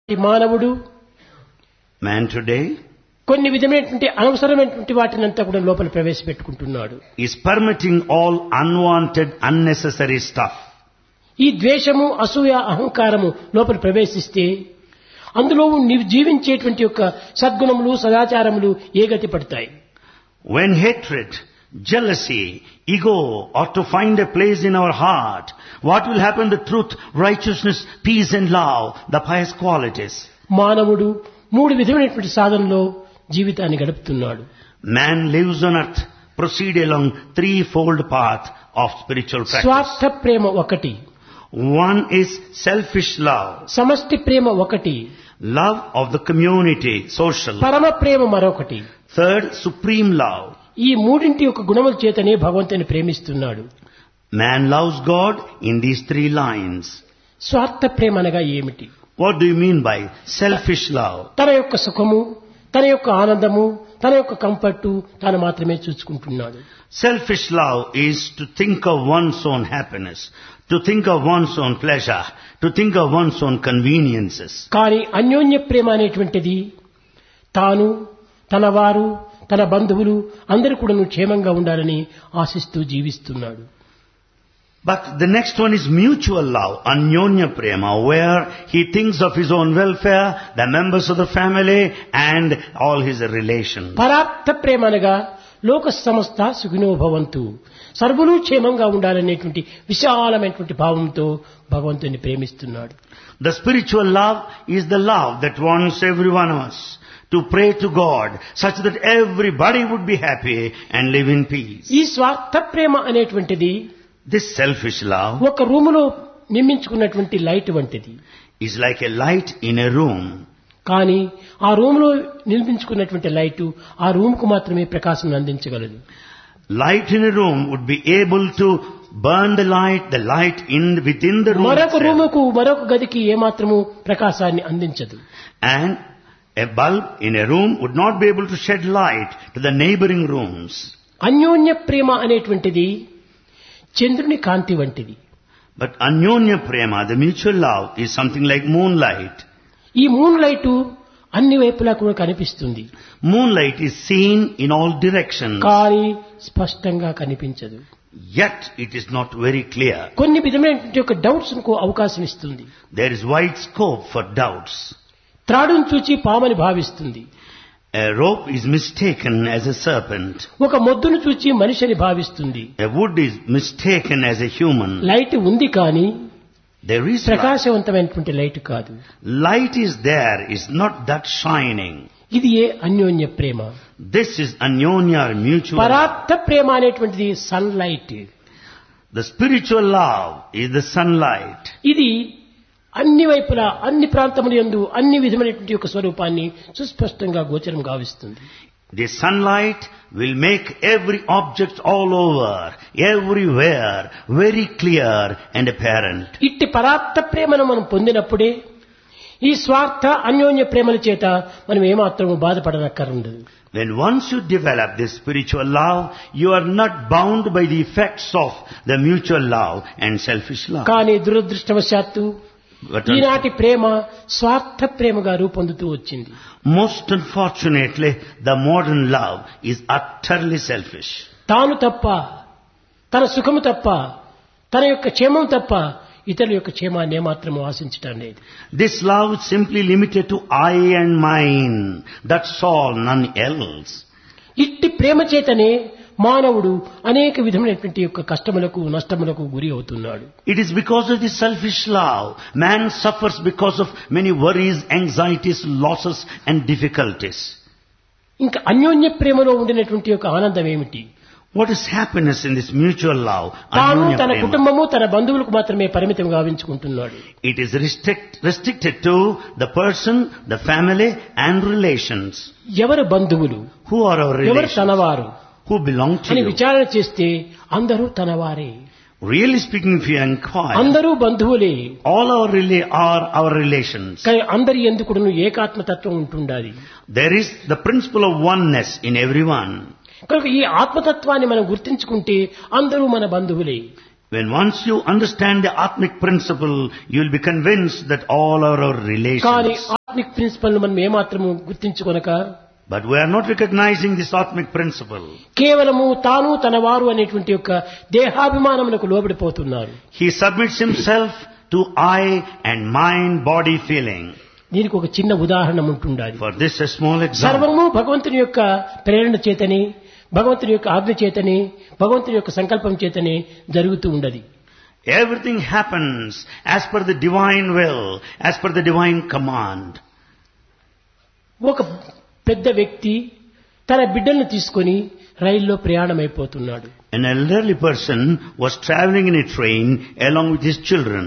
మానవుడు Man today కొన్ని విధమైనటువంటి అనవసరమైనటువంటి వాటినంతా కూడా లోపల ప్రవేశపెట్టుకుంటున్నాడు. is permitting all unwanted, unnecessary stuff. ఈ ద్వేషము, అసూయ, అహంకారము లోపల ప్రవేశిస్తే అందులో నీవు జీవించేటువంటి యొక్క సద్గుణములు, సదాచారములు ఏ గతి పడతాయి? When hatred, jealousy, ego ought to find a place in our heart, what will happen? The truth, righteousness, peace and love, the pious qualities. మానవుడు మూడు విధమైనటువంటి సాధనలో జీవితాన్ని గడుపుతున్నాడు. Man lives on earth, proceed along threefold path of spiritual practice. స్వార్థ ప్రేమ ఒకటి, One is selfish love, సమష్టి ప్రేమ ఒకటి, love of the community, social. పరమ ప్రేమ మరొకటి. Third, supreme love. ఈ మూడింటి యొక్క గుణముల చేతనే భగవంతుని ప్రేమిస్తున్నాడు. Man loves God in these three lines. స్వార్థ ప్రేమ అనగా ఏమిటి? What do you mean by selfish love? తన యొక్క సుఖము, తన యొక్క ఆనందము, తన యొక్క కంఫర్టు తాను మాత్రమే చూసుకుంటున్నాడు. Selfish love is to think of one's own happiness, to think of one's own pleasure, to think of one's own conveniences. కానీ అన్యోన్య ప్రేమ అనేటువంటిది తాను, తన వారు, తన బంధువులు అందరూ కూడా క్షేమంగా ఉండాలని ఆశిస్తూ జీవిస్తున్నాడు. But the next one is mutual love, anyonya prema, where he thinks of his own welfare, the members of the family and all his relations. పరార్థ ప్రేమ అనగా లోక సమస్త సుఖినో భవంతు, సర్వులు క్షేమంగా ఉండాలనేటువంటి విశాలమైనటువంటి భావంతో భగవంతుని ప్రేమిస్తున్నాడు. The spiritual love is the love that wants every one of us to pray to God such that everybody would be happy and live in peace. ఈ స్వార్థ ప్రేమ అనేటువంటిది This selfish love ఒక రూములో నిర్మించుకున్నటువంటి లైట్ వంటిది. is like a light in a room. కానీ ఆ రూములో నిర్మించుకున్నటువంటి light ఆ రూముకు మాత్రమే ప్రకాశం అందించగలదు. Light in a room would be able to burn the light within the room మరొక itself. రూముకు, మరొక గదికి ఏమాత్రము ప్రకాశాన్ని అందించదు. And a bulb in a room would not be able to shed light to the neighboring rooms. అన్యోన్య ప్రేమ అనేటువంటిది చంద్రుని కాంతి వంటిది. But anyonya prema, the mutual love, is something like moonlight. ఈ మూన్ లైటు అన్ని వైపులా కూడా కనిపిస్తుంది, Moonlight is seen in all directions, కానీ స్పష్టంగా కనిపించదు. yet it is not very clear. కొన్ని విధమైనటువంటి యొక్క డౌట్స్ కు అవకాశం ఇస్తుంది. There is wide scope for doubts. త్రాడును చూచి పామని భావిస్తుంది, A rope is mistaken as a serpent. ఒక మొద్దును చూచి మనిషిని భావిస్తుంది. A wood is mistaken as a human. Light ఉంది కానీ There is light. ప్రకాశవంతమైనటువంటి లైట్ కాదు. Light is there, is not that shining. ఇది ఏ అన్యోన్య ప్రేమ. This is anyonya or mutual. పరార్థ ప్రేమ అనేటువంటిది sun light. The spiritual love is the sunlight. ఇది అన్ని వైపులా, అన్ని ప్రాంతముల యందు అన్ని విధమైనటువంటి యొక్క స్వరూపాన్ని సుస్పష్టంగా గోచరం గావిస్తుంది. The sunlight will make every object all over, everywhere, very clear and apparent. ఇట్టి పరార్థ ప్రేమను మనం పొందినప్పుడే ఈ స్వార్థ అన్యోన్య ప్రేమల చేత మనం ఏమాత్రం బాధపడనక్కర్లేదు. When once you develop this spiritual love, you are not bound by the effects of the mutual love and selfish love. కానీ దురదృష్టవశాత్తు But ఈనాటి ప్రేమ స్వార్థ ప్రేమగా రూపొందుతూ వచ్చింది. most unfortunately, the modern love is utterly selfish. తాను తప్ప, తన సుఖము తప్ప, తన యొక్క క్షేమం తప్ప ఇతరుల యొక్క క్షేమాన్ని ఏమాత్రం ఆశించటం లేదు. This love is simply limited to I and mine. That's all, none else. ఇట్టి ప్రేమ చేతనే మానవుడు అనేక విధమైనటువంటి యొక్క కష్టములకు, నష్టములకు గురి అవుతున్నాడు. It is because of this selfish love. Man suffers because of many worries, anxieties, losses and difficulties. ఇంకా అన్యోన్య ప్రేమలో ఉండినటువంటి యొక్క ఆనందం ఏమిటి? What is happiness in this mutual love? తాను, Anyonya తన prema. కుటుంబము, తన బంధువులకు మాత్రమే పరిమితం గావించుకుంటున్నాడు. It is restricted to the person, the family and relations. ఎవరు బంధువులు, Who are our ఎవరు relations? తనవారు Who belong to అని you? విచారణ చేస్తే అందరూ తనవారే, Really speaking, if you inquire, అందరూ బంధువులే. all are our relations. కానీ అందరి ఎందుకు ఏకాత్మతత్వం ఉంటుండాలి. There is the principle of oneness in everyone. కనుక ఈ ఆత్మతత్వాన్ని మనం గుర్తించుకుంటే అందరూ మన బంధువులే. When once you understand the Atmic principle, you will be convinced that all are our relations. కానీ ఆత్మిక్ ప్రిన్సిపల్ మనం ఏమాత్రము గుర్తించుకొనక But we are not recognizing this Atmic principle. కేవలము తాను తన వారు అనేటువంటి యొక్క దేహాభిమానమునకు లోబడిపోతున్నారు. He submits himself to I and mind body feeling. దీనికి ఒక చిన్న ఉదాహరణ ఉంటుండాలి. For this a small example. సర్వము భగవంతుని యొక్క ప్రేరణ చేతనే, భగవంతుని యొక్క ఆజ్ఞ చేతనే, భగవంతుని యొక్క సంకల్పం చేతనే జరుగుతూ ఉండదు. Everything happens as per the divine will, as per the divine command. ఒక పెద్ద వ్యక్తి తన బిడ్డలను తీసుకొని రైల్లో ప్రయాణమైపోతున్నాడు. An elderly person was traveling in a train along with his children.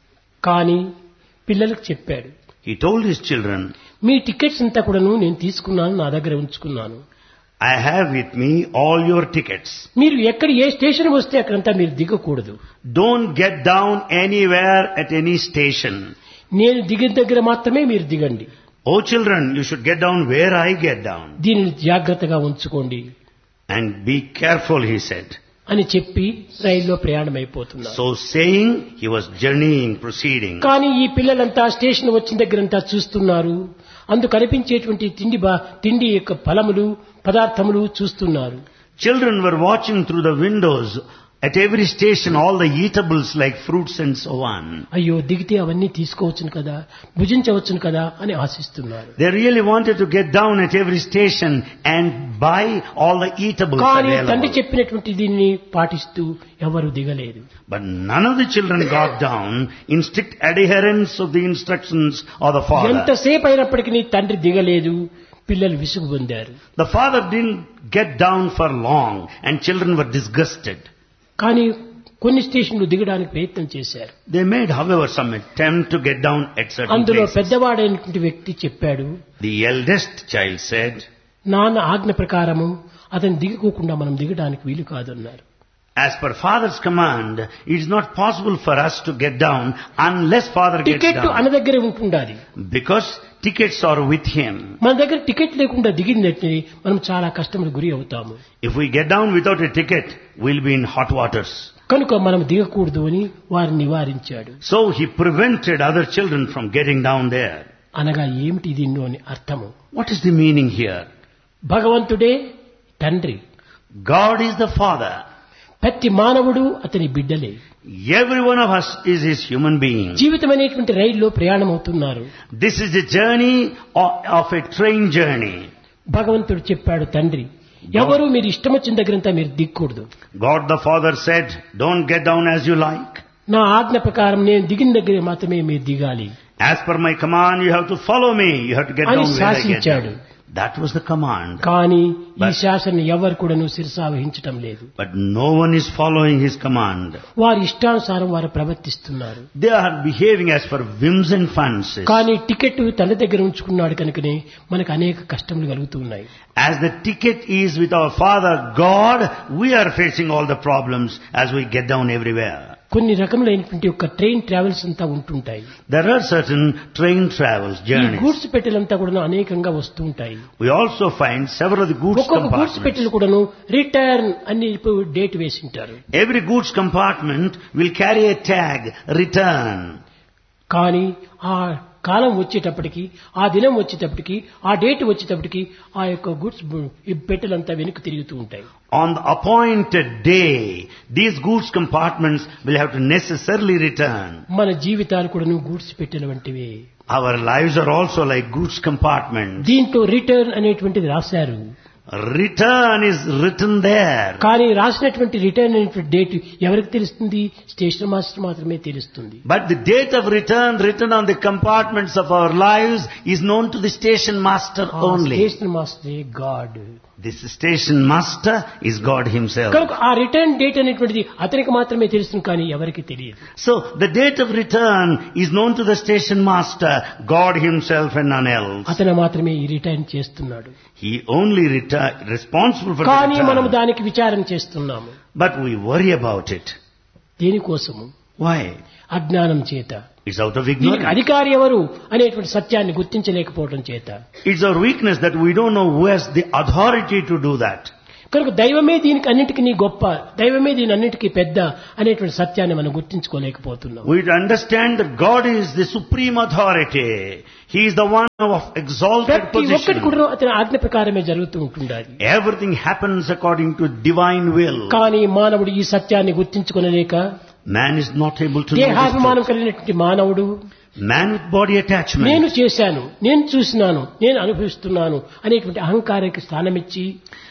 కానీ పిల్లలకు చెప్పాడు, He told his children, me tickets అంతా కూడాను నేను తీసుకున్నాను, నా దగ్గర ఉంచుకున్నాను. I have with me all your tickets. మీరు ఎక్కడ ఏ స్టేషన్ వస్తే అక్కడంతా మీరు దిగకూడదు. Don't get down anywhere at any station. నేను దిగిన దగ్గర మాత్రమే మీరు దిగండి. Oh children, you should get down where I get down. దీనిని జాగ్రత్తగా ఉంచుకోండి And be careful, he said. అని చెప్పి రైల్లో ప్రయాణమైపోతున్నారు. So saying, he was journeying, proceeding. కానీ ఈ పిల్లలంతా స్టేషన్ వచ్చిన దగ్గరంతా చూస్తున్నారు. అందుకు కనిపించేటువంటి తిండి యొక్క ఫలములు పదార్థములు చూస్తున్నారు. Children were watching through the windows at every station all the eatables like fruits and so on. అయ్యో దిగితే అవన్నీ తీసుకోవచ్చును కదా, భుజించవచ్చును కదా అని ఆశిస్తున్నారు. They really wanted to get down at every station and buy all the eatables కానీ తండ్రి available. చెప్పినటువంటి దీనిని పాటిస్తూ ఎవరు దిగలేదు. But none of the children got down in strict adherence of the instructions of the father. ఎంతసేపు అయినప్పటికీ తండ్రి దిగలేదు. పిల్లలు విసుగు పొందారు. The father didn't get down for long and children were disgusted. కానీ కొన్ని స్టేషన్లు దిగడానికి ప్రయత్నం చేశారు. They made, however, some attempt to get down at certain అందులో places. పెద్దవాడైనటువంటి వ్యక్తి చెప్పాడు, The eldest child said, నాన్న ఆజ్ఞ ప్రకారము అతను దిగకోకుండా మనం దిగడానికి వీలు కాదన్నారు. as per father's command, it is not possible for us to get down unless father gets ticket down. అన దగ్గర ఉంటుండాలి. Because tickets are with him. మన దగ్గర టికెట్ లేకుండా దిగినట్టు మనం చాలా కష్టములకు గురి అవుతాము. If we get down without a ticket, we'll be in hot waters. కనుక మనం దిగకూడదు అని వారిని నివారించాడు. So he prevented other children from getting down there. అనగా ఏమిటి దీన్ని అని అర్థము? What is the meaning here? భగవంతుడే తండ్రి, God is the father. ప్రతి మానవుడు అతని బిడ్డలే. Every one of us is his human being. జీవితం అనేటువంటి రైల్లో ప్రయాణం అవుతున్నారు. This is the journey of a train journey. భగవంతుడు చెప్పాడు, తండ్రి ఎవరు మీరు ఇష్టం వచ్చిన దగ్గరంతా మీరు దిక్కూడదు. God the Father said, don't get down as you like. నా ఆజ్ఞ ప్రకారం నేను దిగిన దగ్గర మాత్రమే మీరు దిగాలి As per my command, you have to follow me. You have to get అని down where I get శాసించాడు. down. That was the command. కానీ ఈ But- శాసన ఎవరు కూడా శిరసావహించటం లేదు. But no one is following his command. వారి ఇష్టానుసారం వారు ప్రవర్తిస్తున్నారు. They are behaving as per whims and fancies. కానీ టికెట్ తన దగ్గర ఉంచుకున్నాడు కనుకనే మనకు అనేక కష్టములు కలుగుతున్నాయి. As the ticket is with our Father God, we are facing all the problems as we get down everywhere. కొన్ని రకములైనటువంటి ఒక ట్రైన్ ట్రావెల్స్ అంతా ఉంటుంటాయి. There are certain train travels, ఈ journeys. గూడ్స్ పెట్టెలంతా కూడా అనేకంగా వస్తూ ఉంటాయి. We also find several of the goods ఒక్కొక్క గూడ్స్ compartments. పెట్టెలు కూడాను రిటర్న్ అని డేట్ వేసి ఉంటారు. Every goods compartment will carry a tag, return. కానీ ఆ కాలం వచ్చేటప్పటికి, ఆ దినం వచ్చేటప్పటికి, ఆ డేట్ వచ్చేటప్పటికి ఆ యొక్క గుడ్స్ ఈ పెట్టెలంతా వెనక్కి తిరుగుతూ ఉంటాయి. On the appointed day, these goods compartments will have to necessarily return. మన జీవితాలు కూడాను goods పెట్టెల వంటివే. Our lives are also like goods compartments. దీంట్లో రిటర్న్ అనేటువంటిది రాశారు. Return is written there. కానీ రాసినటువంటి రిటర్న్ అనేటువంటి డేట్ ఎవరికి తెలుస్తుంది? స్టేషన్ మాస్టర్ మాత్రమే తెలుస్తుంది. But the date of return written on the compartments of our lives is known to the station master only. Station మాస్టరే God. This station master is God himself. కనుక ఆ return date అనేటువంటిది అతనికి మాత్రమే తెలుస్తుంది, కానీ ఎవరికి తెలియదు. So the date of return is known to the station master, God himself and none else. అతను మాత్రమే ఈ రిటర్న్ చేస్తున్నాడు. He only responsible for the కానీ మనం return. దానికి విచారం చేస్తున్నాము. But we worry about it. దేనికోసము? Why? అజ్ఞానం చేత. It's out of దీనికి ignorance. అధికారి ఎవరు అనేటువంటి సత్యాన్ని గుర్తించలేకపోవడం చేత. It's our weakness that we don't know who has the authority to do that. కనుక దైవమే దీనికి అన్నిటికీ గొప్ప, దైవమే దీని అన్నిటికీ పెద్ద అనేటువంటి సత్యాన్ని మనం గుర్తించుకోలేకపోతున్నాం. We understand that God is the supreme authority. He is the one of exalted ప్రతి ఒక్కటి position. కూడా అతని ఆజ్ఞ ప్రకారమే జరుగుతూ ఉంటుండాలి. Everything happens according to divine will. కానీ మానవుడు ఈ సత్యాన్ని గుర్తించుకొనలేక Man is not able to know this దేహాభిమానం truth. కలిగినటువంటి మానవుడు Man with body నేను attachment చేశాను, నేను చూసినాను, నేను అనుభవిస్తున్నాను అనేటువంటి అహంకారానికి స్థానమిచ్చి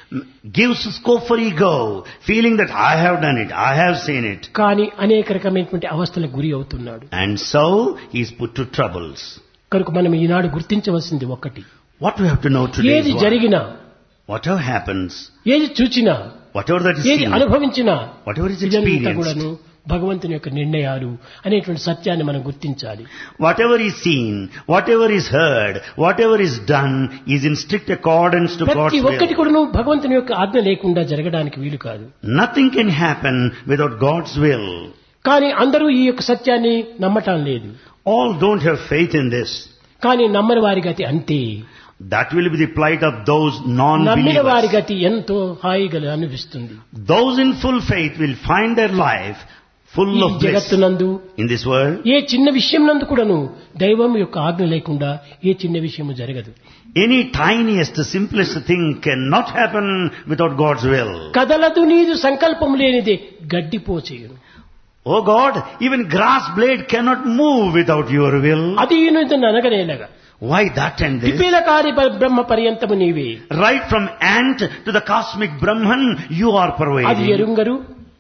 gives scope for ego, feeling that I have done it, I have seen it. కానీ అనేక రకమైనటువంటి అవస్థలకు గురి అవుతున్నాడు. And so he is put to troubles. కనుక మనం ఈనాడు గుర్తించవలసింది ఒక్కటి, What we have to know today ఏది is what? జరిగినా, Whatever happens, ఏది చూచినా, whatever that is ఏది seen, అనుభవించినా whatever is ఇదంతా experienced, కూడాను భగవంతుని యొక్క నిర్ణయాలు అనేటువంటి సత్యాన్ని మనం గుర్తించాలి. whatever is seen, whatever is heard, whatever is done is in strict accordance to God's ప్రతి ఒక్కటి will. కూడాను భగవంతుని యొక్క ఆజ్ఞ లేకుండా జరగడానికి వీలు కాదు. Nothing can happen without God's will. కానీ అందరూ ఈ యొక్క సత్యాన్ని నమ్మటం లేదు. All don't have faith in this. కానీ నమ్మని వారి గతి అంతే. That will be the plight of those నమ్మిన వారి non-believers. గతి ఎంతో హాయిగా అనిపిస్తుంది. Those in full faith will find their life full ఈ of bliss. జగత్తునందు In this world, ఏ చిన్న విషయం నందు కూడాను దైవం యొక్క ఆజ్ఞ లేకుండా ఏ చిన్న విషయము జరగదు. any tiniest, simplest thing cannot happen without God's will. కదలదు నీదు సంకల్పం లేనిదే గడ్డిపోచేయును. Oh God, even grass blade cannot move without your will. అది అనగనేలగా Why that and this? విపేలకారి బ్రహ్మ పర్యంతము నీవే. Right from ant to the cosmic Brahman, you are అది pervading. ఎరుంగరు,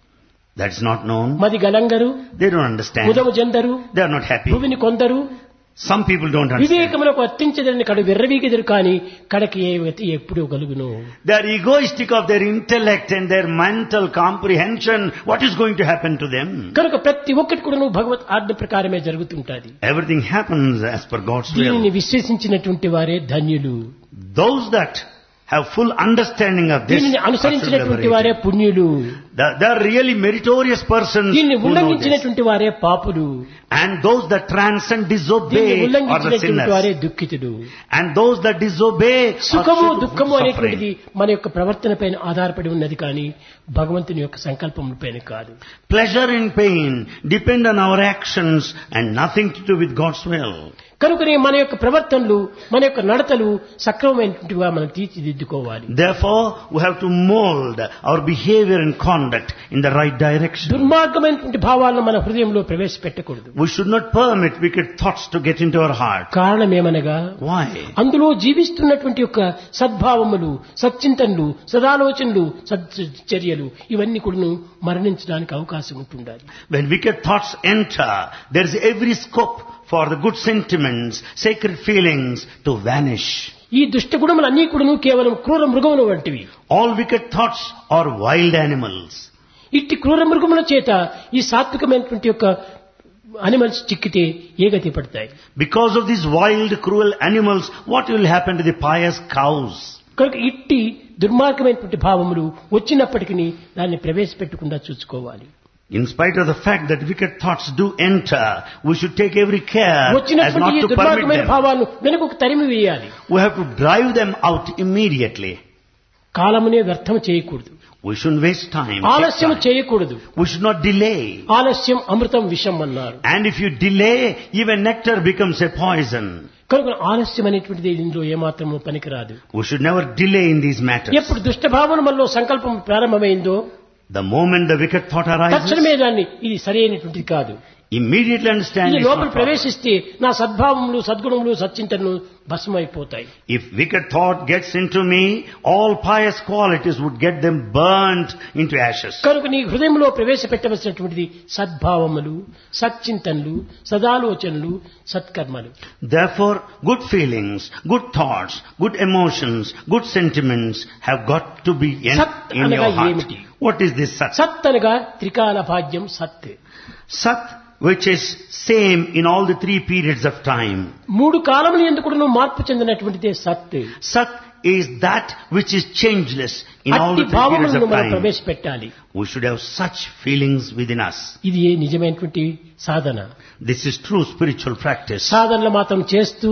That's not known. మది గలంగరు, They don't understand. ముదము జందరు, They are not happy. భూమిని కొందరు, Some people don't understand. వివేకములకు అత్తించదని కడు విర్రవీగెదరు కాని కడకి ఏ గతి ఎప్పుడూ కలుగును. They are egoistic of their intellect and their mental comprehension. What is going to happen to them? కనుక ప్రతి ఒక్కటి కూడా భగవత్ ఆజ్ఞ ప్రకారమే జరుగుతుంటాది. Everything happens as per God's దీనిని will. విశ్వసించినటువంటి వారే ధన్యులు. Those that have full understanding of this దీనిని are అనుసరించినటువంటి వారే liberated. పుణ్యులు. They are really meritorious persons దీన్ని who know this. ఉల్లంఘించినటువంటి వారే పాపులు. And those that transcend, దీన్ని disobey are the ఉల్లంఘించినటువంటి వారే sinners. దుఃఖితుడు. And those that disobey are సుఖము suffering. దుఃఖము అనేటువంటిది మన యొక్క ప్రవర్తన పైన ఆధారపడి ఉన్నది కానీ భగవంతుని యొక్క సంకల్పం పైన కాదు. Pleasure and pain depend on our actions and nothing to do with God's will. కనుకనే మన యొక్క ప్రవర్తనలు, మన యొక్క నడతలు సక్రమమైనటువంటివిగా మనం తీర్చిదిద్దుకోవాలి. Therefore, we have to mold our behavior and conduct in the right direction. దుర్మార్గమైనటువంటి భావాలను మన హృదయంలో ప్రవేశపెట్టకూడదు. We should not permit wicked thoughts to get into our heart. కారణం ఏమనగా Why? అందులో జీవిస్తున్నటువంటి యొక్క సద్భావములు, సచ్చింతనలు, సదాలోచనలు, సచ్చర్యలు ఇవన్నీ కూడా మరణించడానికి అవకాశం ఉంటుండాలి. When wicked thoughts enter, there is every scope for the good sentiments, sacred feelings to vanish. ఈ దుష్ట గుణములన్నీ కూడా కేవలం క్రూర మృగముల వంటివి. All wicked thoughts are wild animals. ఇట్టి క్రూర మృగముల చేత ఈ సాత్వికమైనటువంటి యొక్క అనిమల్స్ చిక్కితే ఏ గతి పడతాయి. Because of these wild, cruel animals, what will happen to the pious cows? కనుక ఇట్టి దుర్మార్గమైనటువంటి భావములు వచ్చినప్పటికీ దాన్ని ప్రవేశపెట్టకుండా చూసుకోవాలి. In spite of the fact that wicked thoughts do enter, we should take every care as వచ్చినటువంటి not ఈ to permit దుర్మార్గమైన them. భావాలను వెనుకకు తరిమి వేయాలి. We have to drive them out immediately. కాలమునే వ్యర్థం చేయకూడదు. We shouldn't waste time. ఆలస్యం take time. చేయకూడదు. We should not delay. ఆలస్యం అమృతం విషం అన్నారు. And if you delay, even nectar becomes a poison. కనుక ఆలస్యం అనేటువంటిది ఇందులో ఏమాత్రము పనికిరాదు. We should never delay in these matters. ఎప్పుడు దుష్ట భావన మనలో సంకల్పం ప్రారంభమైందో The moment the wicked thought తక్షణమే arises, దాన్ని ఇది సరైనటువంటిది కాదు, immediately understand ఇది it's లోపల not proper. ప్రవేశిస్తే నా సద్భావములు, సద్గుణములు, సచ్చింతనలు భస్మైపోతాయి. If wicked thought gets into me, all pious qualities would get them burnt into ashes. కనుక నీ హృదయంలో ప్రవేశపెట్టవలసినటువంటిది సద్భావములు, సచ్చింతనలు, సదాలోచనలు, సత్కర్మలు. Therefore, good feelings, good thoughts, good emotions, good sentiments have got to be Sat in your అనగా heart. ఏమిటి? What is this Sat? సత్ అనగా త్రికాల భాగ్యం సత్. Sat, which is same in all the 3 periods of time. మూడు కాలములు ఎందుకు మార్పు చెందినటువంటిదే సత్. Sat is that which is changeless in all అట్టి the 3 periods భావములను of మనం time. ప్రవేశపెట్టాలి. We should have such feelings within us. ఇది నిజమైనటువంటి సాధన. This is true spiritual practice. సాధనలు మాత్రం చేస్తూ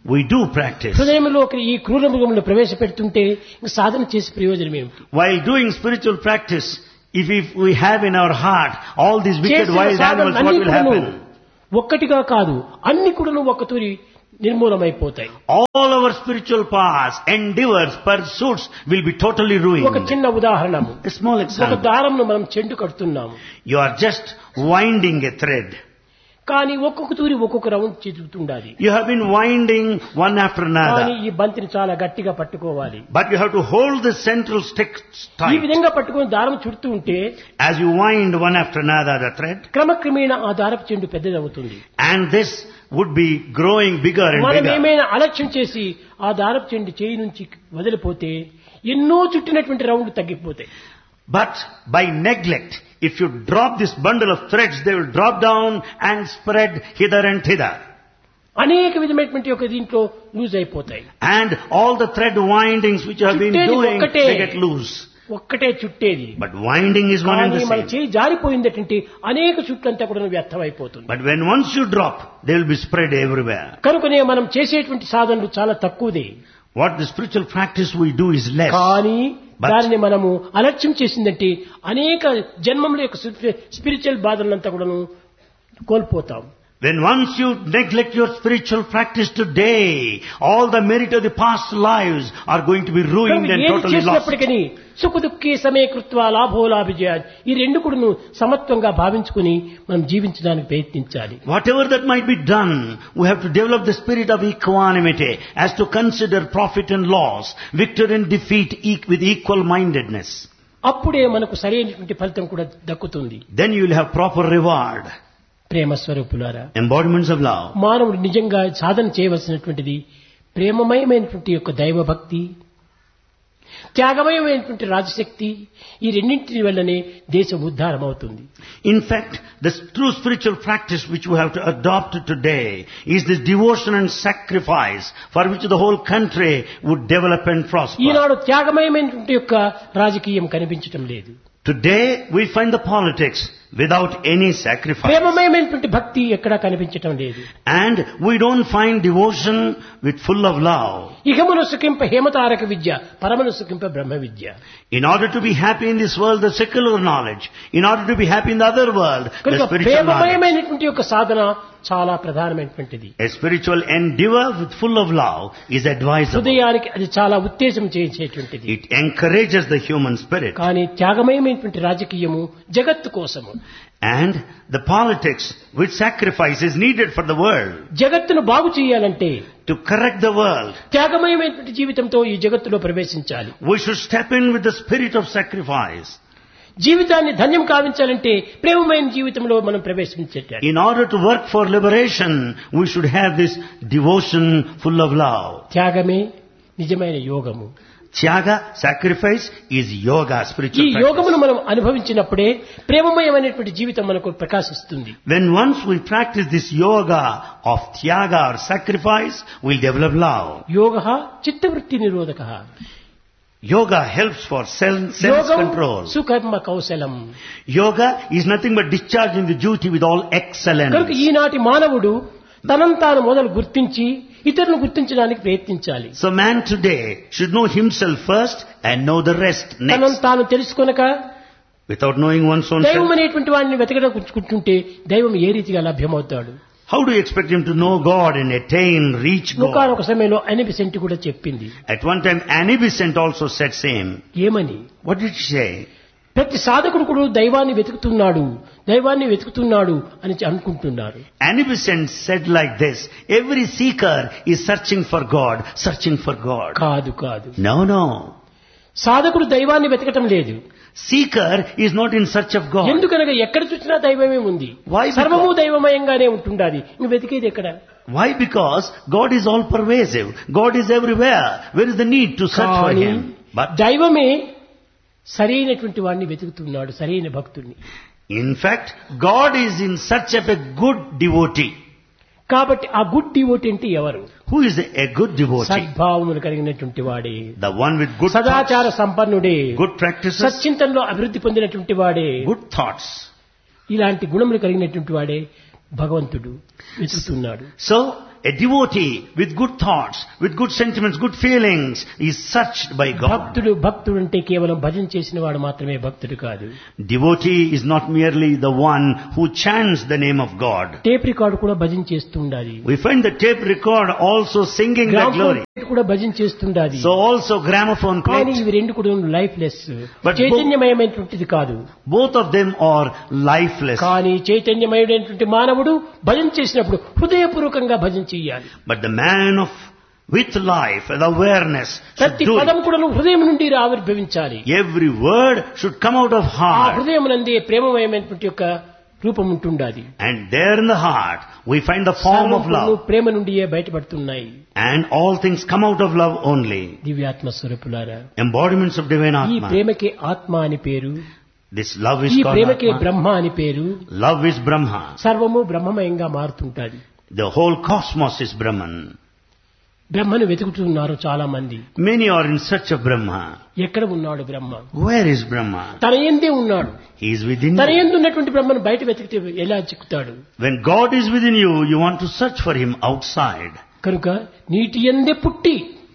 we do practice. హృదయంలో ఈ క్రూర మృగములను ప్రవేశపెడుతుంటే ఇంక సాధన చేసి ప్రయోజనం ఏమిటి? While doing spiritual practice, if we have in our heart all these wicked చేసిన wild animals, what సాధనలన్నీ will కూడాను happen? ఒక్కటిగా కాదు, అన్ని కూడాను ఒక్కతూరి నిర్మూలమైపోతాయి. All our spiritual paths, endeavors, pursuits will be totally ఒక ruined. చిన్న ఉదాహరణము, A small ఒక example. దారంను మనం చెండు కడుతున్నాము, You are just winding a thread. కానీ ఒక్కొక్క తూరి ఒక్కొక్క round చెదుగుతుండాలి. You have been winding one after కానీ another. ఈ బంతిని చాలా గట్టిగా పట్టుకోవాలి. But you have to hold the central stick ఈ tight. విధంగా పట్టుకొని దారం చుడుతూ ఉంటే As you wind one after another the thread, క్రమక్రమేణా ఆ దారపు చెండు పెద్దదవుతుంది. and this would be growing bigger and మనం bigger. ఏమైనా అలక్ష్యం చేసి ఆ దారపు చెండు చేయి నుంచి వదిలిపోతే ఎన్నో చుట్టినటువంటి రౌండ్లు తగ్గిపోతాయి. But by neglect, if you drop this bundle of threads, they will drop down and spread hither and thither. అనేక విధమైనటువంటి ఒక దీంట్లో లూజ్ అయిపోతాయి. And all the thread windings which you have been చుట్టేది doing, ఒక్కటే. they get loose. ఒక్కటే చుట్టేది, But winding is one and కానీ the మన same. చేయి జారిపోయిందంటే అనేక చుట్లంతా కూడా వ్యర్థం అయిపోతుంది. But when once you drop, they will be spread everywhere. కనుకనే మనం చేసేటువంటి సాధనలు చాలా తక్కువదే, What the spiritual practice we do is less. కానీ But- దానిని మనము అలక్ష్యం చేసిందంటే అనేక జన్మముల యొక్క స్పిరిచువల్ బాధలంతా కూడాను కోల్పోతాం. When once you neglect your spiritual practice today, all the merit of the past lives are going to be ruined కనుక and ఏది totally lost. చేసినప్పటికీ సుఖ దుఃఖీ సమయకృత్వ లాభోలాభిజయ, ఈ రెండు కూడాను సమత్వంగా భావించుకుని మనం జీవించడానికి ప్రయత్నించాలి. Whatever that might be done, we have to develop the spirit of equanimity as to consider profit and loss, victory and defeat with equal mindedness. అప్పుడే మనకు సరైనటువంటి ఫలితం కూడా దక్కుతుంది. Then you will have proper reward. ప్రేమ స్వరూపులారా, Embodiments of love. మానవుడు నిజంగా సాధన చేయవలసినటువంటిది ప్రేమమయమైనటువంటి యొక్క దైవభక్తి, త్యాగమయమైనటువంటి రాజశక్తి, ఈ రెండింటి వల్లనే దేశం ఉద్ధారం అవుతుంది. In fact, the true spiritual practice which we have to adopt today is this devotion and sacrifice for which the whole country would develop and prosper. ఈనాడు త్యాగమయమైనటువంటి యొక్క రాజకీయం కనిపించటం లేదు. Today we find the politics without any sacrifice. ప్రేమమయమైనటువంటి భక్తి ఎక్కడా కనిపించటం లేదు. And we don't find devotion with full of love. ఇహమును సుఖింప హేమతారక Vidya, పరమను సుఖింప Brahma Vidya. In order to be happy in this world, the secular knowledge. In order to be happy in the other world, the కనుక spiritual knowledge. ప్రేమమయమైనటువంటి యొక్క సాధన చాలా ప్రధానమైనటువంటిది. A spiritual endeavor with full of love is advisable. హృదయానికి అది చాలా ఉత్తేజం చేసేటువంటిది. It encourages the human spirit. కానీ త్యాగమయమైనటువంటి రాజకీయము జగత్తు కోసము, And the politics with sacrifice is needed for the world. జగత్తును బాగు చేయాలంటే To correct the world, త్యాగమయమైనటువంటి జీవితంతో ఈ జగత్తులో ప్రవేశించాలి. we should step in with the spirit of sacrifice. జీవితాన్ని ధన్యం కావించాలంటే ప్రేమమైన జీవితంలో మనం ప్రవేశించేట. In order to work for liberation, we should have this devotion full of love. త్యాగమే నిజమైన యోగము. Tyaga, sacrifice, is yoga, ఈ spiritual practice. యోగమును మనం అనుభవించినప్పుడే ప్రేమమయమైనటువంటి జీవితం మనకు ప్రకాశిస్తుంది. When once we practice this yoga of tyaga or sacrifice, we'll develop love. యోగః చిత్తవృత్తి నిరోధకః. Yoga helps for sense యోగం control. సుకర్మ కౌశలం. Yoga is nothing but discharging the duty with all కనుక excellence. ఈనాటి మానవుడు తనను తాను మొదలు గుర్తించి ఇతరులను గుర్తించడానికి ప్రయత్నించాలి. So man today should know himself first and know the rest తనను next. తాను తెలుసుకొనక Without knowing one's own దైవం self, అనేటువంటి వాడిని వెతకడం కూర్చుంటుంటే దైవం ఏ రీతిగా లభ్యమవుతాడు? how do you expect him to know God and attain, reach God? ఒకనొక సమయంలో అనిబిసెంట్ కూడా చెప్పింది. At one time, Annie Besant also said same. ఏమని? What did she say? ప్రతి సాధకుడు కూడా దైవాన్ని వెతుకుతున్నాడు అని అనుకుంటున్నారు. Annie Besant said like this, every seeker is searching for God, searching for God. కాదు. No. సాధకుడు దైవాన్ని వెతకటం లేదు. Seeker is not in search of God. ఎందుకనగా ఎక్కడ చూసినా దైవమే ఉంది. Why? Because- సర్వము దైవమయంగానే ఉంటుండాలి. ఇంక వెతికేది ఎక్కడ? Why? Because God is all pervasive. God is everywhere. Where is the need to search for కానీ Him? But దైవమే సరైనటువంటి వాడిని వెతుకుతున్నాడు, సరైన భక్తుడిని. in fact, God is in search of a good devotee. కాబట్టి ఆ గుడ్ డివోటీ అంటే ఎవరు? Who is a good devotee? సద్భావములు కలిగినటువంటి వాడే, The one with good సదాచార thoughts, సంపన్నుడే, good practices, సచ్చింతనలో అభివృద్ధి పొందినటువంటి వాడే, good thoughts. ఇలాంటి గుణములు కలిగినటువంటి వాడే భగవంతుడు వెతుకుతున్నాడు. So, A devotee with good thoughts, with good sentiments, good feelings is searched by God. భక్తుడు అంటే కేవలం భజన చేసిన వాడు మాత్రమే భక్తుడు కాదు. Devotee is not merely the one who chants the name of God. Tape record కూడా భజన చేస్తుండాలి. We find the tape record also singing the glory. కూడా భజన చేస్తుండాలి. So also gramophone కానీ plate. ఇవి రెండు కూడా లైఫ్లెస్, But చైతన్యమయమైనటువంటిది కాదు. Both of them are lifeless. కానీ చైతన్యమయుడైనటువంటి మానవుడు భజన చేసినప్పుడు హృదయపూర్వకంగా భజన చేయాలి. But the man with life and awareness should ప్రతి do పదం it. కూడా హృదయం నుండి ఆవిర్భవించాలి. Every word should come out of ఆ heart. హృదయం నందే ప్రేమమయమైనటువంటి యొక్క రూపం ఉంటుండాలి. And there in the heart we find the form of love. Prema నుండియే బయటపడుతున్నాయి. And all things come out of love only. దివ్యాత్మ స్వరూపులారా, Embodiments of divine ఈ Atma. ప్రేమకే ఆత్మ అని పేరు, This love is ఈ called ప్రేమకే Atma. బ్రహ్మ అని పేరు. Love is Brahma. సర్వము బ్రహ్మమయంగా మారుతుంటాది. The whole cosmos is Brahman. బ్రహ్మను వెతుకుతున్నారు చాలా మంది. Many are in search of Brahma. ఎక్కడ ఉన్నాడు బ్రహ్మ? Where is Brahma? తన యందే ఉన్నాడు. He is within తన you. యందు ఉన్నటువంటి బ్రహ్మను బయట వెతికితే ఎలా చిక్కుతాడు? When God is within you, you want to search for Him outside. కనుక నీటి యందే పుట్టి,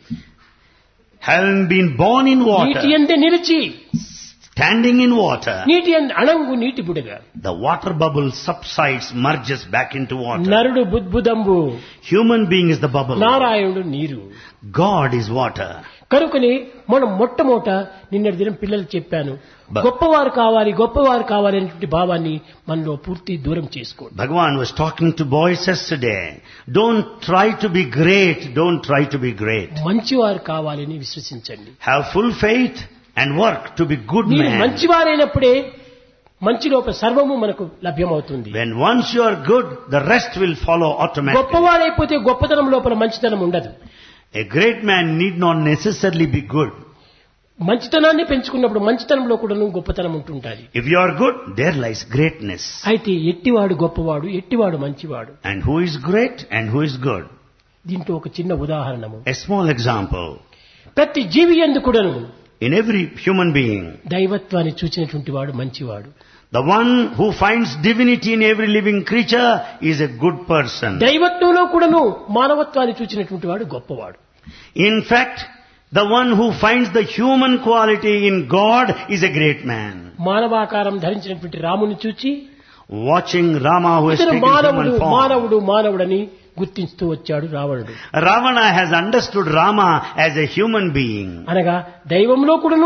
Having been born in నీటి water, యందే నిలిచి, standing in water, నీటి యందు అణంగు నీటి బుడగ, the water bubble subsides, merges back into water. నరుడు బుద్బుదంబు, Human being is the bubble. నారాయణుడు నీరు. God is water. కనుకని మనం మొట్టమొదట నిన్నటి దినం పిల్లలకు చెప్పాను, గొప్పవారు కావాలి అనేటువంటి భావాన్ని మనలో పూర్తి దూరం చేసుకోండి. Bhagavan was talking to boys yesterday. Don't try to be great. Don't try to be great. మంచివారు కావాలని విశ్వసించండి. Have full faith and work to be good మీరు man. మంచివారైనప్పుడే మంచి లోపల సర్వము మనకు లభ్యమవుతుంది. When once you are good, the rest will follow automatically. గొప్పవారైపోతే గొప్పతనం లోపల మంచితనం ఉండదు. A great man need not necessarily be good. మంచితనాన్ని పెంచుకున్నప్పుడు మంచితనంలో కూడా గొప్పతనం ఉంటుంటుంది. If you are good, there lies greatness. అయితే ఎట్టివాడు గొప్పవాడు, ఎట్టివాడు మంచివాడు. And who is great and who is good? దీంట్లో ఒక చిన్న ఉదాహరణము. A small example. ప్రతి జీవి యందు కూడాను In every human being, దైవత్వాన్ని చూచినటువంటి వాడు మంచివాడు. the one who finds divinity in every living creature is a good person. దైవత్వంలో కూడాను మానవత్వాన్ని చూచినటువంటి వాడు గొప్పవాడు. In fact, the one who finds the human quality in God is a great man. మానవాకారం ధరించినటువంటి రాముని చూచి Watching Rama who has ఇతను taken మానవుడు human form, మానవుడని గుర్తిస్తూ వచ్చాడు రావణుడు. Ravana has understood Rama as a human being. అనగా దైవంలో కూడాను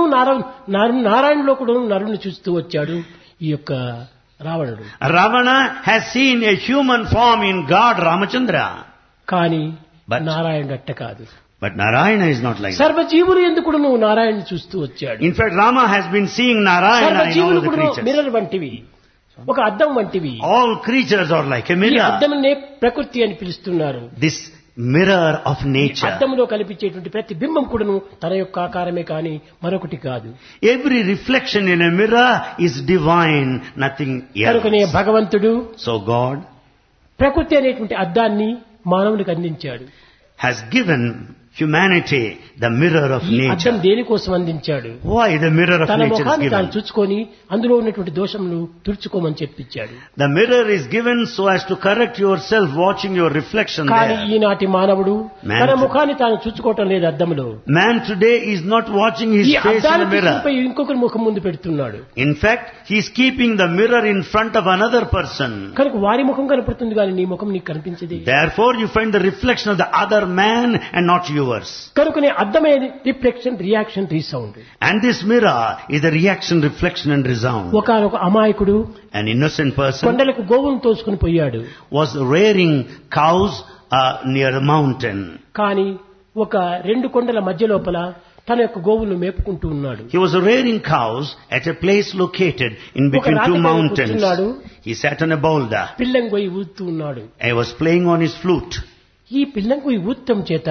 నారాయణలో కూడాను నరుని చూస్తూ వచ్చాడు ఈ యొక్క రావణుడు. Ravana has seen a human form in God Ramachandra. కానీ But- నారాయణుడు అట్ట కాదు. But Narayana is not like that. సర్వజీవులు ఎందుకు నువ్వు నారాయణ చూస్తూ వచ్చాడు. In fact, Rama has been seeing Narayana in all సర్వజీవులు the కూడా creatures. మిర్రర్ వంటివి, ఒక అద్దం వంటివి. All creatures are like a ఈ mirror. అద్దమునే ప్రకృతి అని పిలుస్తున్నారు. This mirror of nature. అద్దంలో కనిపించేటువంటి ప్రతి బింబం కూడాను తన యొక్క ఆకారమే కాని మరొకటి కాదు. Every reflection in a mirror is divine, nothing కనుకనే else. భగవంతుడు So God ప్రకృతి అనేటువంటి అద్దాన్ని మానవునికి అందించాడు. has given humanity the mirror of ఈ అద్దం nature. దేనికోసం అందించాడు? Why the mirror of తన nature is ముఖాన్ని తాను given? చూచుకొని అందులో ఉన్నటువంటి దోషములు తుడుచుకోమని చెప్పించాడు. The mirror is given so as to correct yourself watching your reflection కానీ there. ఈనాటి మానవుడు Man తన to- ముఖాన్ని తాను చూచుకోవటం లేదు అద్దంలో. Man today is not watching his ఈ face in అద్దాన్ని the mirror. తీసుకుపోయి ఇంకొకరి ముఖం ముందు పెడుతున్నాడు. In fact, he is keeping the mirror in front of another person. కనుక వారి ముఖం కనపడుతుంది కానీ నీ ముఖం నీకు కనిపించదు. Therefore, you find the reflection of the other man and not yours. కనుకనే అద్దమే reflection, reaction, resound. And this mirror is the reaction, reflection and resound. ఒకనొక అమాయకుడు An innocent person కొండలకు గోవును తోసుకుని పోయాడు. was rearing cows near a mountain. కానీ ఒక రెండు కొండల మధ్య లోపల తన యొక్క గోవులను మేపుకుంటూ ఉన్నాడు. He was rearing cows at a place located in between two mountains. He sat on a boulder. పిల్లం గొయ్యి ఊదుతూ ఉన్నాడు. He was playing on his flute. ఈ పిల్లం గొయ్యి ఊదటం చేత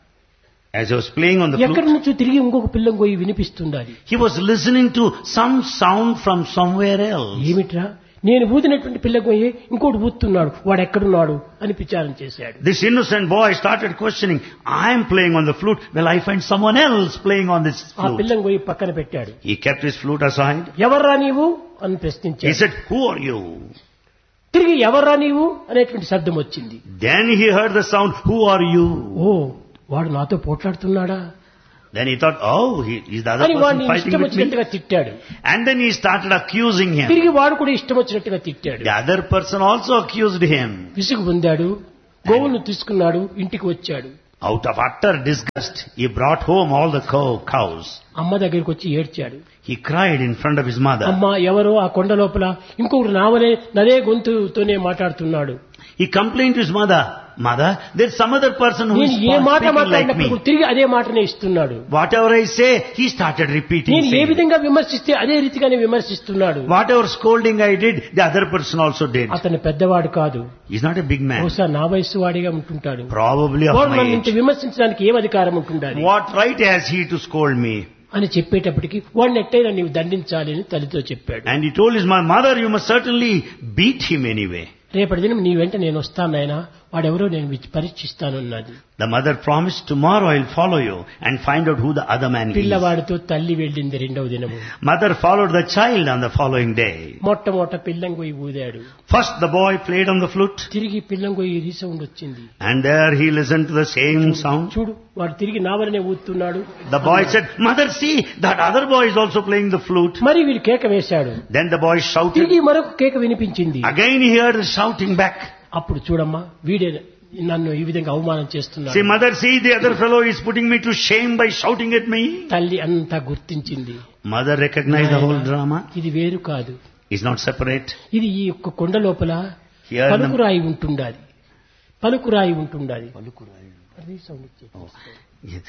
As he was playing on the ఎక్కడి flute, నుంచో తిరిగి ఇంకొక పిల్లం గొయ్యి వినిపిస్తుండాలి. he was listening to some sound from somewhere else. ఏమిట్రా, నేను ఊదినటువంటి పిల్ల గొయ్యి ఇంకోటి ఊదుతున్నాడు, వాడు ఎక్కడున్నాడు అని విచారం చేశాడు. This innocent boy started questioning, I am playing on the flute, well I find someone else playing on this ఆ flute. పిల్లం గొయ్యి పక్కన పెట్టాడు. He kept his flute aside. ఎవర్రా నీవు అని He ప్రశ్నించాడు. said, who are you? తిరిగి ఎవర్రా నీవు అనేటువంటి శబ్దం వచ్చింది. Then he heard the sound, who are you? ఓ వాడు నాతో పోట్లాడుతున్నాడా Then he thought, oh, he's the other అని person వాడిని fighting ఇష్టం with me. వచ్చినట్టుగా తిట్టాడు. And then he started accusing him. తిరిగి వాడు కూడా ఇష్టం వచ్చినట్టుగా తిట్టాడు. The other person also accused him. విసుగు పొందాడు, గోవులను తీసుకున్నాడు, ఇంటికి వచ్చాడు. Out of utter disgust, he brought home all the cows. అమ్మ దగ్గరికి వచ్చి ఏడ్చాడు. He cried in front of his mother. అమ్మ ఎవరో ఆ కొండ లోపల ఇంకొకరు నదే గొంతుతోనే మాట్లాడుతున్నాడు. He complained to his mother, Mother, there's some other person who is నేను ఏ మాట speaking like మాట్లాడినప్పుడు me. తిరిగి అదే మాటనే ఇస్తున్నాడు. Whatever I say, he started repeating. నేను ఏ saying it. విధంగా విమర్శిస్తే అదే రీతిగానే విమర్శిస్తున్నాడు. Whatever scolding I did, the other person also did. అతను పెద్దవాడు కాదు, He's not a big man. బహుశా నా వయస్సు వాడిగా ఉంటుంటాడు. Probably of వాడు my నన్ను ఇంత age. విమర్శించడానికి ఏం అధికారం ఉంటుండాలి What right has he to scold me? అని చెప్పేటప్పటికి వాడిని ఎట్టయినా నీవు దండించాలి అని తల్లితో చెప్పాడు. And he told his mother, you must certainly beat him anyway. రేపటి దినం నీ వెంట నేను వస్తాను నాయనా, వాడెవరో నేను పరీక్షిస్తానన్నది. The mother promised, tomorrow I'll follow you and find out who the other man is. పిల్లవాడితో తల్లి వెళ్ళింది రెండవ దినము. Mother followed the child on the following day. మొట్టమొదట పిల్లంగొయ్యి ఊదాడు. First the boy played on the flute. తిరిగి పిల్లంగొయ్యి రీసౌండ్ వచ్చింది. And there he listened to the same sound. చూడు వాడు తిరిగి నావలనే ఊతున్నాడు. The boy said, Mother, see, that other boy is also playing the flute. మరి వీడు కేక వేశాడు. Then the boy shouted. తిరిగి మరొక కేక వినిపించింది. Again he heard the shouting back. అప్పుడు చూడమ్మా వీడే నన్ను ఈ విధంగా అవమానం చేస్తున్నాడు. See, mother, see, the other fellow is putting me to shame by shouting at me. తల్లి అంతా గుర్తించింది. Mother recognized the whole drama. ఇది వేరు కాదు, It's not separate. ఇది ఈ యొక్క కొండ లోపల Here the- పలుకురాయి ఉంటుండాలి, పలుకురాయి ఉంటుండాలి. Yes.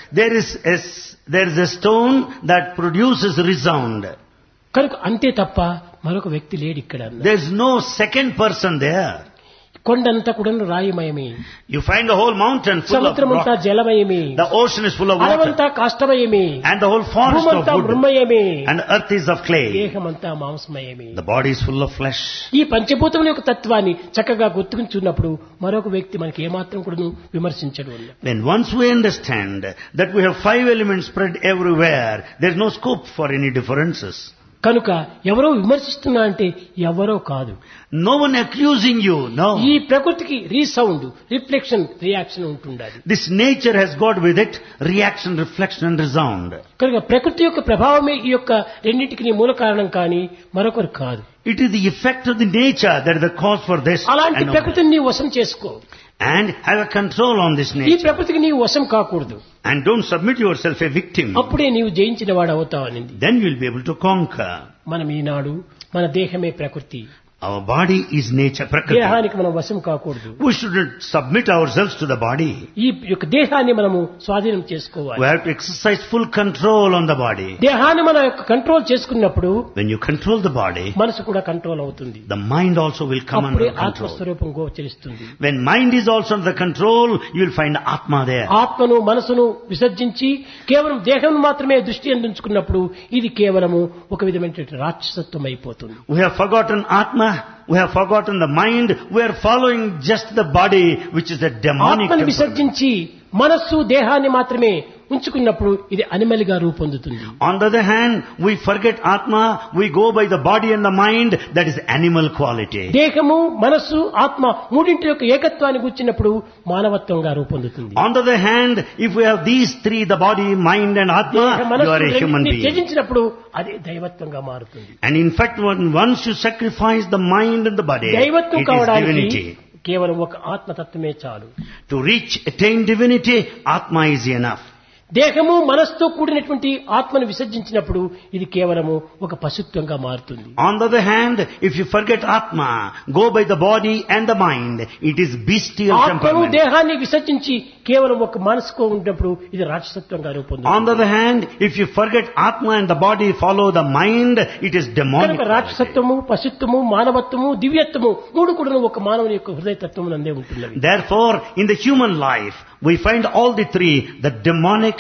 There is a stone that produces resound. కనుక అంతే తప్ప మరొక వ్యక్తి లేడు ఇక్కడ. There is no second person there. కొండంతా కూడా రాయిమయమే, You find the whole mountain full of సముద్రమంతా rock. జలమయమే, The ocean is full of water. అడవంతా కాష్టమయమే, And the whole forest of భూమంతా wood. మృమయమే, And the earth is of clay. దేహమంతా మాంసమయమే. The body is full of flesh. ఈ పంచభూతముల యొక్క తత్వాన్ని చక్కగా గుర్తుంచున్నప్పుడు మరొక వ్యక్తి మనకి ఏమాత్రం కూడా విమర్శించడు. When once we understand that we have 5 elements spread everywhere, there is no scope for any differences. కనుక ఎవరో విమర్శిస్తున్నా అంటే ఎవరో కాదు, No one accusing you, no. ఈ ప్రకృతికి రీసౌండ్, రిఫ్లెక్షన్, రియాక్షన్ ఉంటుండాలి. This nature has got with it reaction, reflection and resound. కనుక ప్రకృతి యొక్క ప్రభావమే ఈ యొక్క రెండింటికి మూల కారణం కానీ మరొకరు కాదు. It is the effect of the nature that is the cause for this. అలాంటి and no ప్రకృతిని నీవు వశం చేసుకో. And have a control on this ఈ nature. ప్రకృతికి నీవు వశం కాకూడదు. And don't submit yourself a victim. అప్పుడే నీవు జయించిన వాడు అవుతావనింది. Then you will be able to conquer. మనం ఈనాడు మన దేహమే ప్రకృతి, Our body is nature, Prakriti. దేహానికి మనం వశం కాకూడదు. We shouldn't submit ourselves to the body. ఈ యొక్క దేహాన్ని మనము స్వాధీనం చేసుకోవాలి. We have to exercise full control on the body. దేహాన్ని మన యొక్క కంట్రోల్ చేసుకున్నప్పుడు When you control the body, మనసు కూడా కంట్రోల్ అవుతుంది. the mind also will come అప్పుడే under control. ఆత్మస్వరూపం గోచరిస్తుంది. When mind is also under control, you will find Atma there. ఆత్మను మనసును విసర్జించి కేవలం దేహం మాత్రమే దృష్టి అందించుకున్నప్పుడు ఇది కేవలము ఒక విధమైన రాక్షసత్వం అయిపోతుంది. We have forgotten Atma, we have forgotten the mind, we are following just the body, which is a demonic ఆత్మను temperament. విసర్జించి మనస్సు దేహాన్ని మాత్రమే ఉంచుకున్నప్పుడు ఇది అనిమల్ గా రూపొందుతుంది. On the other hand, we forget Atma, we go by the body and the mind, that is animal quality. దేహము మనస్సు ఆత్మ మూడింటి యొక్క ఏకత్వాన్ని గుర్చినప్పుడు మానవత్వంగా రూపొందుతుంది. On the other hand, if we have these three, the body, mind and Atma, you are a human being. త్యజించినప్పుడు అదే దైవత్వంగా మారుతుంది. And in fact, once you sacrifice the mind and the body, దైవత్వం it is కావడానికి divinity. కేవలం ఒక ఆత్మతత్వమే చాలు. To attain divinity, Atma is enough. దేహము మనస్సుతో కూడినటువంటి ఆత్మను విసర్జించినప్పుడు ఇది కేవలము ఒక పశుత్వంగా మారుతుంది. On the other hand, if you forget Atma, go by the body and the mind, it is bestial ఆత్మను temperament. దేహాన్ని విసర్జించి కేవలం ఒక మనసుకు ఉన్నప్పుడు ఇది రాక్షసత్వంగా On రూపొందుతుంది. the other hand, if you forget Atma and the body follow the mind, it is demonic. కనుక రాక్షసత్వము, పశుత్వము, మానవత్వము, దివ్యత్వము మూడు కూడా ఒక మానవుని యొక్క హృదయతత్వం నందే ఉంటున్నవి. Therefore, in the human life, we find all the three, the demonic,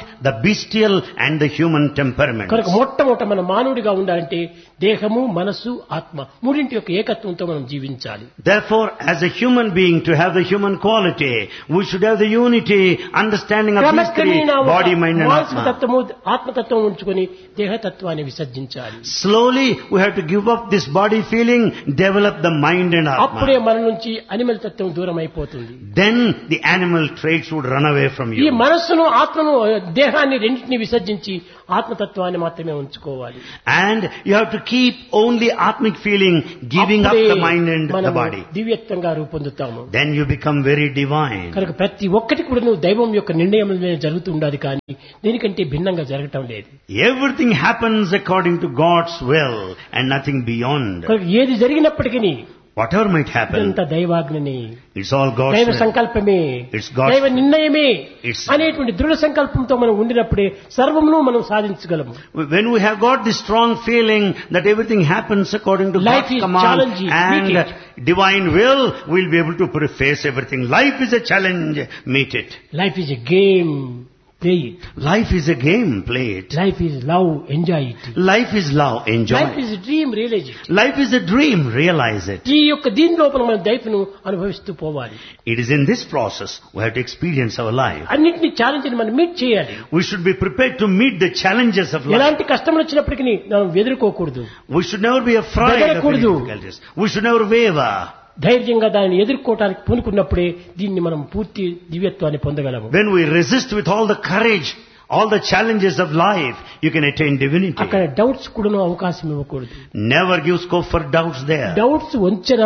the bestial and the human temperaments. కనుక మొట్టమొదట మన మానవుడిగా ఉండాలంటే దేహము మనస్సు ఆత్మ మూడింటి యొక్క ఏకత్వంతో మనం జీవించాలి. Therefore, as a human being, to have the human quality, we should have the unity, understanding of these three, body, mind and మానసిక atma. తత్వము ఆత్మతత్వం ఉంచుకొని దేహతత్వాన్ని విసర్జించాలి. Slowly, we have to give up this body feeling, develop the mind and అప్పుడే atma. మన నుంచి animal తత్వం దూరం అయిపోతుంది. Then the animal traits would run away from ఈ you. మనస్సును ఆత్మను దేహాన్ని రెండింటిని విసర్జించి ఆత్మతత్వాన్ని మాత్రమే ఉంచుకోవాలి. And you have to keep only atmic feeling, giving up the mind and the మనము body. దివ్యత్వంగా రూపొందుతాము. Then you become very divine. కనుక ప్రతి ఒక్కటి కూడా నువ్వు దైవం యొక్క నిర్ణయంలోనే జరుగుతుండాలి కానీ దీనికంటే భిన్నంగా జరగటం లేదు. Everything happens according to God's will and nothing beyond. కనుక ఏది జరిగినప్పటికీ Whatever might happen, ఇదంతా దైవాజ్ఞని, it's all God's దైవ will. సంకల్పమే, It's God's దైవ నిర్ణయమే It's- అనేటువంటి దృఢ సంకల్పంతో మనం ఉండినప్పుడే సర్వమును మనం సాధించగలము. When we have got this strong feeling that everything happens according to Life God's is command challenging. Meet and divine will, we'll be able to face everything. Life is a challenge, meet it. Life is a game, play it. Life is a game, play it. Life is love, enjoy it. Life is love, enjoy life it. Is dream, realise it. Life is a dream, realize it. ఈ యొక్క దీని లోపల మనం లైఫ్ను అనుభవిస్తూ పోవాలి. It is in this process we have to experience our life. అన్నింటినీ challenge మనం మీట్ చేయాలి. We should be prepared to meet the challenges of life. ఎలాంటి కష్టములు వచ్చినప్పటికీ మనం ఎదుర్కోకూడదు, We should never be afraid of any బెదరకూడదు. difficulties. We should never waver. ధైర్యంగా దానిని ఎదుర్కోవటానికి పూనుకున్నప్పుడే దీన్ని మనం పూర్తి దివ్యత్వాన్ని పొందగలము. When we resist with all the courage, all the challenges of life, you can attain divinity. అక్కడ డౌట్స్ కూడా అవకాశం ఇవ్వకూడదు. Never give scope for doubts there. Doubts వంచనా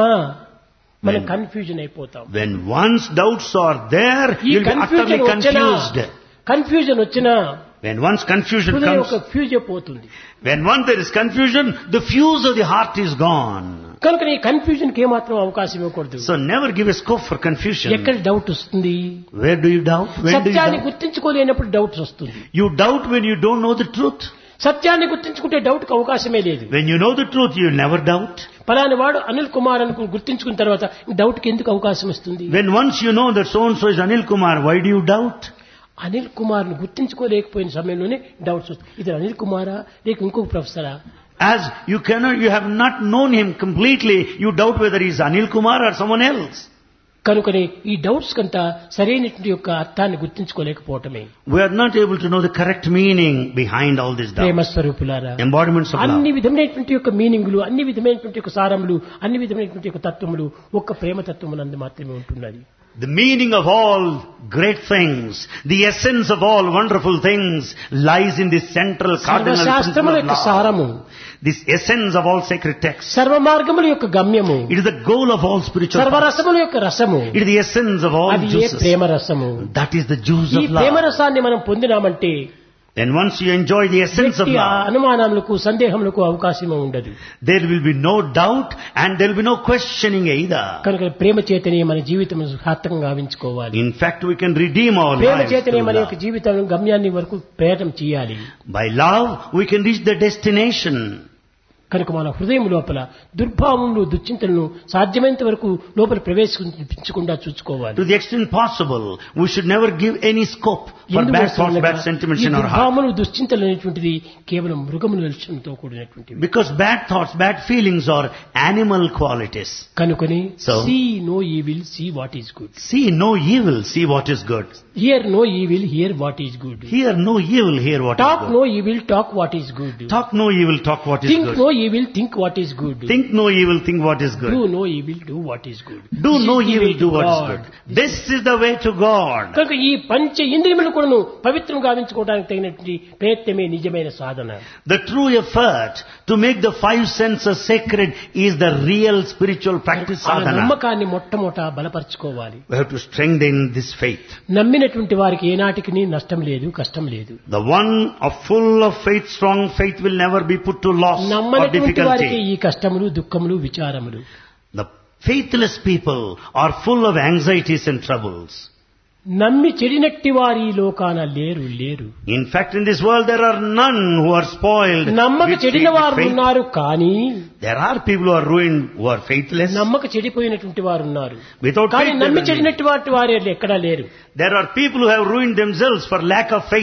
మనం When- కన్ఫ్యూజన్ అయిపోతాం. When once doubts are there, ఈ you'll be utterly confused. Confusion వచ్చినా When once confusion హృదయం ఒక comes, ఫ్యూజ్ అయిపోతుంది. when once there is confusion, the fuse of the heart is gone. కనుక ఈ confusion కి ఏమాత్రం అవకాశం ఇవ్వకూడదు. So never give a scope for confusion. ఎక్కడ డౌట్ వస్తుంది? Where do you doubt? When do you సత్యాన్ని doubt? గుర్తించుకోలేనప్పుడు డౌట్స్ వస్తుంది. You doubt when you don't know the truth. సత్యాన్ని గుర్తించుకుంటే డౌట్ కి అవకాశమే లేదు. When you know the truth, you will never doubt. పలాని వాడు అనిల్ కుమార్ అని గుర్తించుకున్న తర్వాత డౌట్ కి ఎందుకు అవకాశం వస్తుంది? When once you know that so-and-so is Anil Kumar, why do you doubt? Anil Kumar ను గుర్తించుకోలేకపోయిన సమయంలోనే డౌట్స్ వస్తాయి. ఇది అనిల్ కుమారా లేక ఇంకొక ప్రొఫెసరా? As you have not known him completely, you doubt whether he is Anil Kumar or someone else. కనుకనే ఈ doubts కంతా సరైనటువంటి యొక్క అర్థాన్ని గుర్తించుకోలేకపోవటమే. We are not able to know the correct meaning behind all this Prema doubt. స్వరూపులారా, Embodiments of అన్ని love. విధమైనటువంటి యొక్క మీనింగులు, అన్ని విధమైనటువంటి యొక్క సారములు, అన్ని విధమైనటువంటి యొక్క తత్వములు ఒక్క ప్రేమ తత్వమునందు మాత్రమే ఉంటున్నది. The meaning of all great things, the essence of all wonderful things lies in this central cardinal సర్వశాస్త్రముల principle యొక్క of love. సారము, This essence of all sacred texts. సర్వ మార్గముల యొక్క గమ్యము, It is the goal of all spiritual paths. సర్వరసముల యొక్క రసము, It is the essence of all అది ఏ juices. ప్రేమ రసము. That is the juice ఈ of ప్రేమ love. రసాన్ని మనం పొందినామంటే Then once you enjoy the essence of వ్యక్తి ఆ love, అనుమానములకు సందేహములకు అవకాశమే ఉండదు. there will be no doubt and there will be no questioning either. కనుక ప్రేమ చేతనే మన జీవితం సార్థకంగా గావించుకోవాలి. In fact, we can redeem our Prema lives చేతనే through మన యొక్క love. జీవితం గమ్యాన్ని వరకు ప్రయాణం చేయాలి. By love, we can reach the destination. కనుక మన హృదయం లోపల దుర్భావములు, దుశ్చింతలను సాధ్యమైనంత వరకు లోపల ప్రవేశించకుండా చూసుకోవాలి. To the extent possible, we should never give any scope for bad thoughts, bad sentiments in our heart. దుర్భావములు, దుశ్చింతలు అనేటువంటిది కేవలం మృగముల లక్షణంతో కూడినటువంటివి. Because bad thoughts, bad feelings are animal qualities. కనుకొని So- see no evil, see what is good. See no evil, see what is good. Here no evil, here what is good. Hear no evil, hear what is talk good. No evil, talk what is good. Talk no evil, talk what is think good. No evil, think what is good. Think no evil, think what is do good. No evil, do what is good. Do no evil, do what is good. This is the way to God. కనుక ఈ పంచ ఇంద్రియములు కూడాను పవిత్రం గావించుకోవడానికి తగినటువంటి ప్రయత్నమే నిజమైన సాధన. The true effort to make the five senses sacred is the real spiritual practice ఆ sadhana. నమ్మకాన్ని మొట్టమొదట బలపరుచుకోవాలి. We have to strengthen this faith. నమ్మినటువంటి వారికి ఏనాటికి నష్టం లేదు, కష్టం లేదు. The one full of faith, strong faith will never be put to loss or నమ్మనటువంటి వారికి difficulty. ఈ కష్టములు, దుఃఖములు, విచారములు. The faithless people are full of anxieties and troubles. నమ్మి చెడినట్టి వారి ఈ లోకాన లేరు లేరు. In fact, in this world there are none who are spoiled. నమ్మక with చెడిన వారు faith. ఉన్నారు, కానీ There are people who are ruined, who are faithless. నమ్మక చెడిపోయినటువంటి వారు ఉన్నారు, Without కానీ faith, నమ్మి there చెడినట్టు వాటి వారు ఎక్కడా లేరు. are people who have ruined themselves for lack of faith.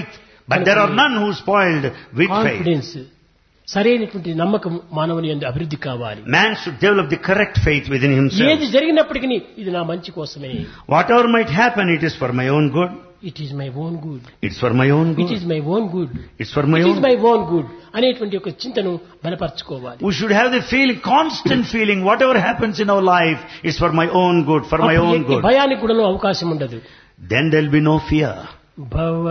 But there are none who spoiled with faith. Confidence, సరైనటువంటి నమ్మకం మానవుని యందు అభివృద్ధి కావాలి. Man should develop the correct faith within himself. ఏది జరిగినప్పటికీ ఇది నా మంచి కోసమే. Whatever might happen, it is for my own good. It is my own good. It's for my own it good. Is my own good. It's for my it is own. My own good అనేటువంటి ఒక చింతను బలపరచుకోవాలి. We should have the feeling, constant feeling, whatever happens in our life is for my own good, for my own good. భయానికి కూడా అవకాశం ఉండదు. Then there will be no fear. భవ